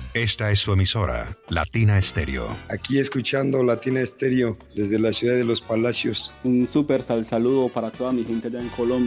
Esta es su emisora, Latina Estéreo. Aquí escuchando Latina Estéreo desde la ciudad de Los Palacios. Un súper saludo para toda mi gente allá en Colombia.